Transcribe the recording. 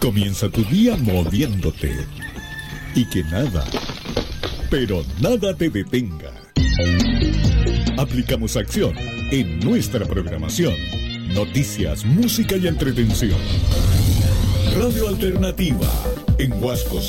Comienza tu día moviéndote. Y que nada, pero nada te detenga. Aplicamos acción en nuestra programación. Noticias, música y entretención. Radio Alternativa en Huasco